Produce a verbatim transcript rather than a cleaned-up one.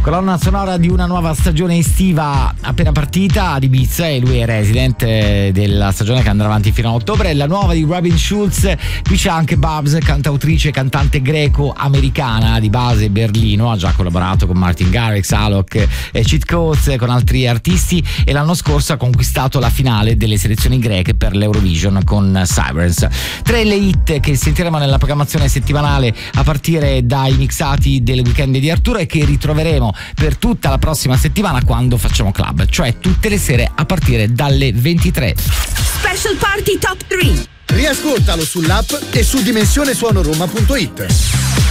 Colonna sonora di una nuova stagione estiva appena partita ad Ibiza, e lui è resident della stagione che andrà avanti fino a ottobre. La nuova di Robin Schulz. Qui c'è anche Babs, cantautrice e cantante greco-americana di base berlino, ha già collaborato con Martin Garrix, Alok e Cheat Codes, con altri artisti, e l'anno scorso ha conquistato la finale delle selezioni greche per l'Eurovision con Sirens. Tre le hit che sentiremo nella programmazione settimanale a partire dai mixati del weekend di Arturo e che ritroveremo per tutta la prossima settimana quando facciamo club, cioè tutte le sere a partire dalle ventitré. Special Party Top tre. Riascoltalo sull'app e su dimensione suono roma punto it.